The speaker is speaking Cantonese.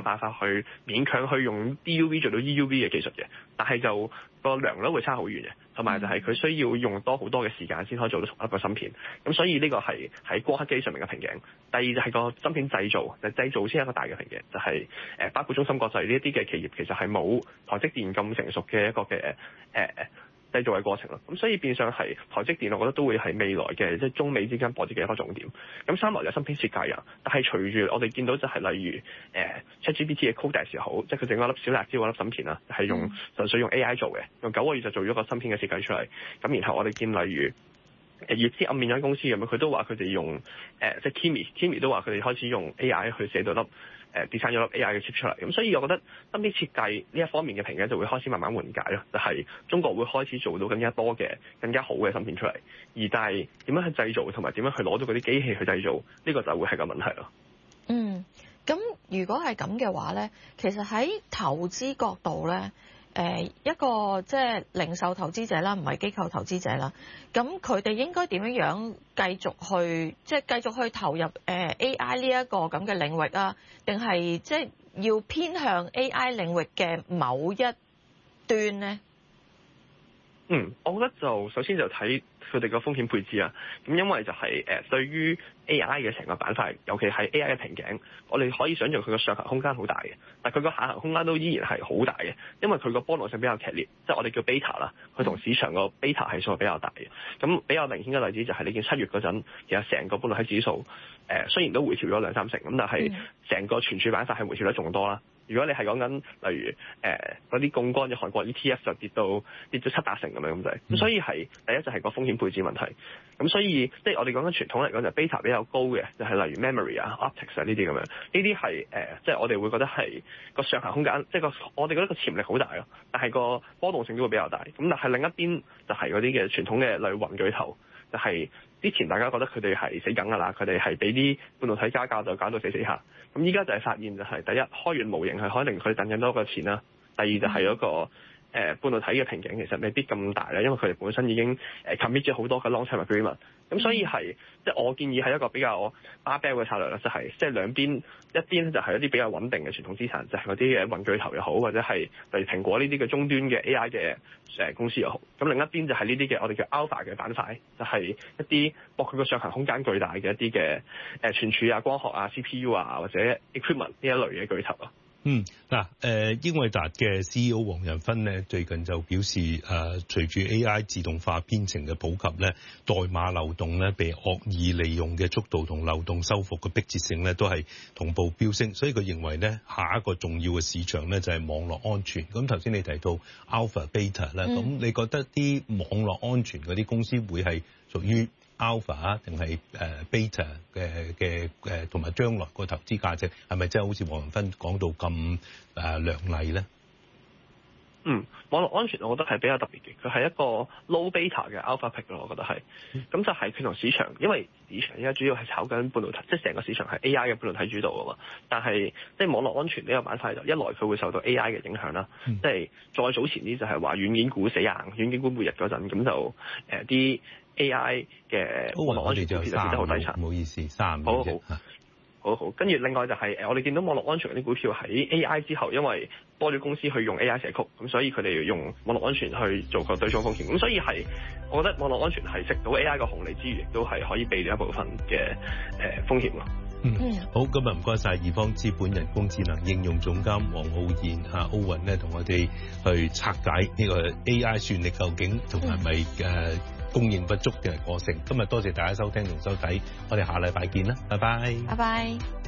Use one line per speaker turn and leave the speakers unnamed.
辦法去勉強去用 DUV 做到 EUV 嘅技術嘅，但係就個良率會差好遠嘅，同埋就係佢需要用好多嘅時間先可以做到同一個芯片，咁所以呢個係喺光刻機上面嘅瓶頸。第二就係個芯片製造，製造先係一個大嘅瓶頸，就係包括中芯國際呢一啲嘅企業其實係冇台積電咁成熟嘅一個嘅製造嘅過程咯，咁所以變相係台積電，我覺得都會係未來嘅即係中美之間博弈嘅一個重點。咁三來就芯片設計啊，但係隨住我哋見到就係例如ChatGPT 嘅 Codex 又好，即係佢整嗰粒小辣椒嗰粒芯片啦，係純粹用 AI 做嘅，用9個月就做咗個芯片嘅設計出嚟。咁然後我哋見例如葉之暗面間公司咁樣，佢都話佢哋用即係 Kimi 都話佢哋開始用 AI 去寫到粒design 咗粒 AI 嘅 chip 出嚟。咁所以我覺得芯片設計呢一方面嘅瓶頸就會開始慢慢緩解咯，就係中國會開始做到更加多嘅更加好嘅芯片出嚟，而但係點樣去製造同埋點樣去攞到嗰啲機器去製造，呢個就會係個問題咯。
咁如果係咁嘅話咧，其實喺投資角度咧，一個即係零售投資者啦，唔係機構投資者啦，咁佢哋應該點樣繼續去投入AI 呢一個咁嘅領域啊？定係即係要偏向 AI 領域嘅某一端咧？
我覺得就首先就睇佢哋個風險配置啊。咁因為就係對於 AI 嘅成個板塊，尤其係 AI 嘅瓶頸，我哋可以想象佢個上行空間好大嘅，但佢個下行空間都依然係好大嘅，因為佢個波動性比較劇烈，即係我哋叫 beta 啦，佢同市場個 beta 係數係比較大嘅。咁比較明顯嘅例子就係你見7月嗰陣，其實成個半導體指數雖然都回調咗2-3成，咁但係成個存儲板塊係回調得仲多啦。如果你係講緊例如嗰啲槓桿嘅韓國 ETF 就跌咗7-8成咁樣咁滯，咁所以係第一就係個風險配置問題。咁所以即係我哋講緊傳統嚟講就 beta 比較高嘅，就係例如 memory 啊、optics 啊呢啲咁樣，呢啲係即係我哋會覺得係個上行空間，即係我哋覺得個潛力好大咯，但係個波動性都會比較大。咁但係另一邊就係嗰啲嘅傳統嘅例如雲巨頭，就係之前大家覺得佢哋係死梗㗎啦，佢哋係俾啲半導體加價就搞到死下。咁依家就係發現就係第一開源模型係可能令佢賺緊多個錢啦，第二就係嗰個半導體嘅瓶頸其實未必咁大咧，因為佢哋本身已經commit 咗好多嘅 long term agreement。咁所以係即係我建議係一個比較 barbell 嘅策略啦，就係即係兩邊，一邊就係一啲比較穩定嘅傳統資產，就係嗰啲嘅雲巨頭又好，或者係例如蘋果呢啲嘅終端嘅 AI 嘅公司又好。咁另一邊就係呢啲嘅我哋叫 alpha 嘅板塊，就係一啲博佢個上行空間巨大嘅一啲嘅存儲啊、光學啊、CPU 啊或者 equipment 呢一類嘅巨頭啊。
英偉達嘅 CEO 黃仁勳咧最近就表示，隨住 AI 自動化編程嘅普及咧，代碼漏洞咧被惡意利用嘅速度同漏洞修復嘅迫切性咧都係同步飆升，所以佢認為咧下一個重要嘅市場咧就係網絡安全。咁頭先你提到 Alpha、Beta 啦，咁你覺得啲網絡安全嗰啲公司會係屬於Alpha 啊，定係Beta 嘅同埋將來個投資價值係咪真係好似黃仁勳講到咁亮麗咧？
網絡安全我覺得係比較特別嘅，佢係一個 low beta 嘅 alpha pick 咯，我覺得係。咁就係佢同市場，因為市場而家主要係炒緊半導體，即係成個市場係 AI 嘅半導體主導啊嘛。但係即係網絡安全呢個板塊就一來佢會受到 AI 嘅影響啦，即係再早前啲就係話軟件股死硬，軟件股末日嗰陣，咁就啲 AI 嘅網絡安全股其實跌得好低殘。
唔好意思，35啫。
好，跟住另外就係我哋見到網絡安全嗰啲股票喺 AI 之後，因為多咗公司去用 AI 寫曲，咁所以佢哋要用網絡安全去做個對沖風險。咁所以係，我覺得網絡安全係食到 AI 個紅利之餘，亦都係可以避掉一部分嘅風險咯。
好，今日唔該晒易方資本人工智能應用總監黃浩然Owen咧，同我哋去拆解呢個 AI 算力究竟同係咪供應不足嘅過程。今日多謝大家收聽同收睇，我哋下禮拜見啦，拜拜。
拜拜。